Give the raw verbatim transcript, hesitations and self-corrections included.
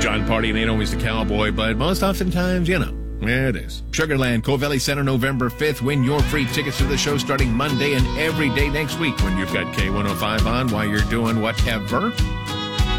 John Party ain't always the cowboy, but most oftentimes, you know, there it is. Sugarland, Covelli Center, November fifth. Win your free tickets to the show starting Monday and every day next week when you've got K one oh five on while you're doing whatever.